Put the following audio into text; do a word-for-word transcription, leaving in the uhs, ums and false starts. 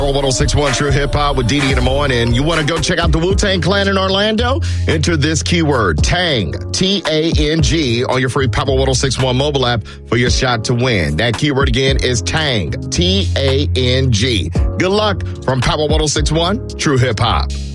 one oh six point one True Hip Hop with Dee Dee in the morning. You want to go check out the Wu-Tang Clan in Orlando? Enter this keyword, Tang, T A N G, on your free Power one oh six point one mobile app for your shot to win. That keyword again is Tang, T A N G. Good luck from Power one oh six point one True Hip Hop.